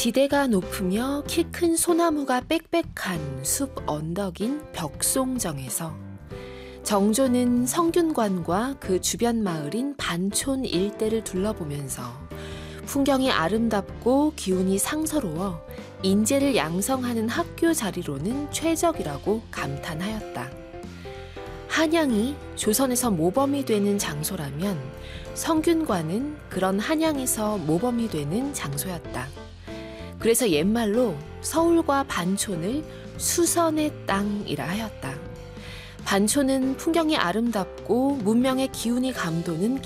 지대가 높으며 키 큰 소나무가 빽빽한 숲 언덕인 벽송정에서 정조는 성균관과 그 주변 마을인 반촌 일대를 둘러보면서 풍경이 아름답고 기운이 상서로워 인재를 양성하는 학교 자리로는 최적이라고 감탄하였다. 한양이 조선에서 모범이 되는 장소라면 성균관은 그런 한양에서 모범이 되는 장소였다. 그래서 옛말로 서울과 반촌을 수선의 땅이라 하였다. 반촌은 풍경이 아름답고 문명의 기운이 감도는